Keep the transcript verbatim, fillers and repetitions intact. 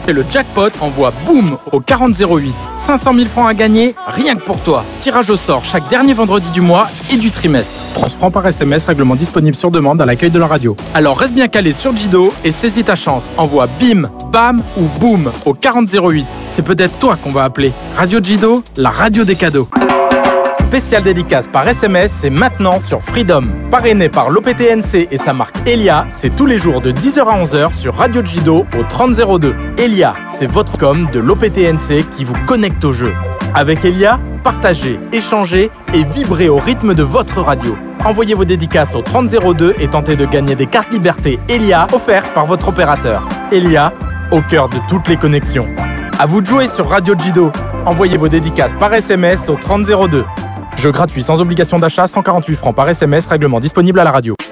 Et le jackpot envoie boum au quarante zéro huit. cinq cent mille francs à gagner, rien que pour toi. Tirage au sort chaque dernier vendredi du mois et du trimestre. trente francs par S M S, règlement disponible sur demande à l'accueil de la radio. Alors reste bien calé sur Jido et saisis ta chance. Envoie bim, bam ou boum au quarante zéro huit. C'est peut-être toi qu'on va appeler. Radio Jido, la radio des cadeaux. Spécial dédicace par S M S, c'est maintenant sur Freedom. Parrainé par l'O P T N C et sa marque Elia, c'est tous les jours de dix heures à onze heures sur Radio Jido au trente zéro deux. Elia, c'est votre com de l'O P T N C qui vous connecte au jeu. Avec Elia, partagez, échangez et vibrez au rythme de votre radio. Envoyez vos dédicaces au trente zéro deux et tentez de gagner des cartes liberté Elia offertes par votre opérateur. Elia, au cœur de toutes les connexions. À vous de jouer sur Radio Jido. Envoyez vos dédicaces par S M S au trente zéro deux. Jeu gratuit sans obligation d'achat, cent quarante-huit francs par S M S, règlement disponible à la radio.